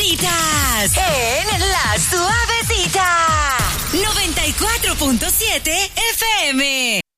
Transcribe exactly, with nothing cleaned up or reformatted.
Suavecitas en La Suavecita noventa y cuatro punto siete F M.